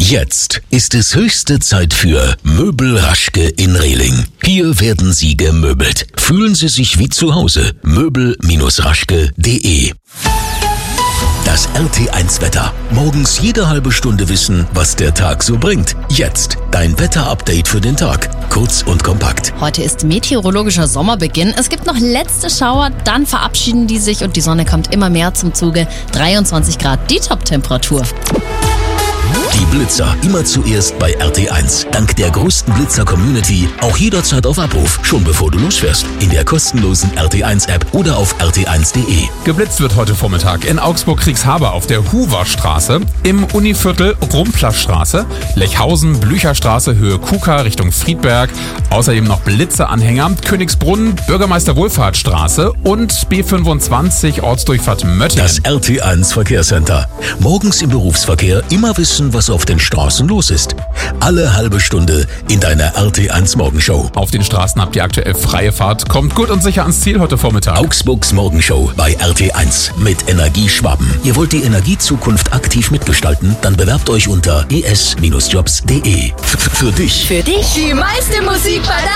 Jetzt ist es höchste Zeit für Möbel Raschke in Rehling. Hier werden Sie gemöbelt. Fühlen Sie sich wie zu Hause. Möbel-raschke.de. Das RT1-Wetter. Morgens jede halbe Stunde wissen, was der Tag so bringt. Jetzt dein Wetter-Update für den Tag. Kurz und kompakt. Heute ist meteorologischer Sommerbeginn. Es gibt noch letzte Schauer, dann verabschieden die sich und die Sonne kommt immer mehr zum Zuge. 23 Grad die Top-Temperatur. Die Blitzer immer zuerst bei RT1. Dank der größten Blitzer-Community auch jederzeit auf Abruf, schon bevor du losfährst. In der kostenlosen RT1-App oder auf rt1.de. Geblitzt wird heute Vormittag in Augsburg-Kriegshaber auf der Huverstraße, im Univiertel Rumplerstraße, Lechhausen, Blücherstraße, Höhe Kuka Richtung Friedberg. Außerdem noch Blitzeranhänger, Königsbrunn, Bürgermeister-Wohlfahrtsstraße und B25 Ortsdurchfahrt Möttingen. Das RT1 Verkehrscenter. Morgens im Berufsverkehr immer wissen, was auf den Straßen los ist. Alle halbe Stunde in deiner RT1 Morgenshow. Auf den Straßen habt ihr aktuell freie Fahrt. Kommt gut und sicher ans Ziel heute Vormittag. Augsburgs Morgenshow bei RT1 mit Energieschwaben. Ihr wollt die Energiezukunft aktiv mitgestalten? Dann bewerbt euch unter es-jobs.de. Für dich. Die meiste Musik bei der